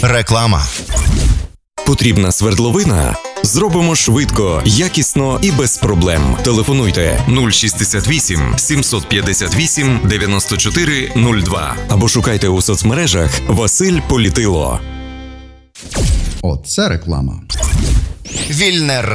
Реклама. Потрібна свердловина? Зробимо швидко, якісно і без проблем. Телефонуйте 068 758 94 02 або шукайте у соцмережах Василь Політило. Оце реклама. Вільне